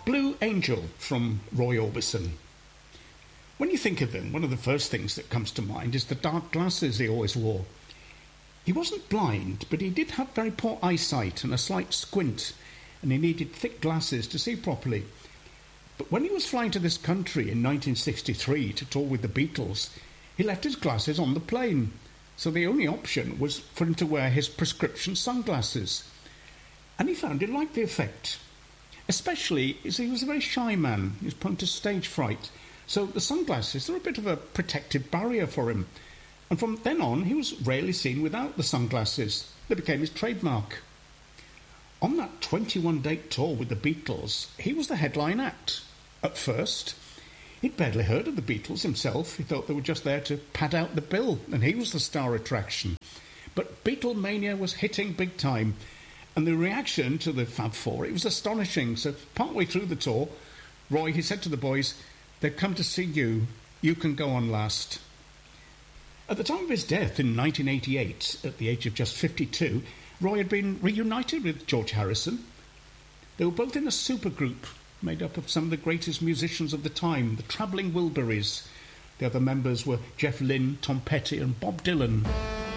Blue Angel from Roy Orbison. When you think of him, one of the first things that comes to mind is the dark glasses he always wore. He wasn't blind, but he did have very poor eyesight and a slight squint, and he needed thick glasses to see properly. But when he was flying to this country in 1963 to tour with the Beatles, he left his glasses on the plane, so the only option was for him to wear his prescription sunglasses. And he found he liked the effect, especially as he was a very shy man. He was prone to stage fright, so the sunglasses were a bit of a protective barrier for him. And from then on, he was rarely seen without the sunglasses. They became his trademark. On that 21-date tour with the Beatles, he was the headline act. At first, he'd barely heard of the Beatles himself. He thought they were just there to pad out the bill, and he was the star attraction. But Beatlemania was hitting big time, and the reaction to the Fab Four, it was astonishing. So partway through the tour, Roy, he said to the boys, "They've come to see you. You can go on last." At the time of his death in 1988, at the age of just 52, Roy had been reunited with George Harrison. They were both in a supergroup made up of some of the greatest musicians of the time, the Travelling Wilburys. The other members were Jeff Lynne, Tom Petty and Bob Dylan.